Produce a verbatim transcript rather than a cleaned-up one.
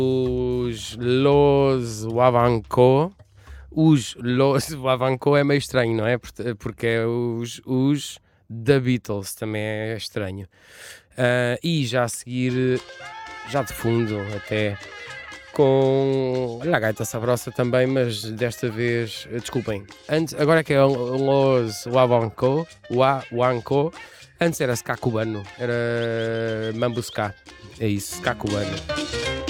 Os Los Wabanco. Os Los Wabanco é meio estranho, não é? Porque é os, os da Beatles, também é estranho. Uh, e já a seguir, já de fundo até, com La Gaita Sabrosa também, mas desta vez, desculpem, antes, agora é que é Los Wabanco, Wabanco, antes era ska cubano, era Mambo Ska, é isso, ska cubano.